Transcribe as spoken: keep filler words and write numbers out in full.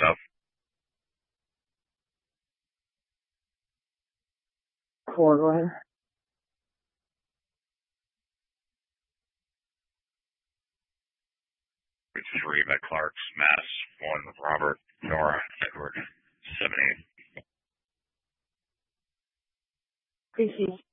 South. Four, go ahead. Three by Clark's, Mass. One, Robert, Nora, Edward, seven, eight. Precinct